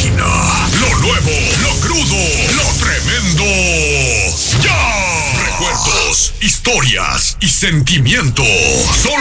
máquina. Lo nuevo, lo crudo, lo tremendo. ¡Ya! Recuerdos, historias y sentimientos.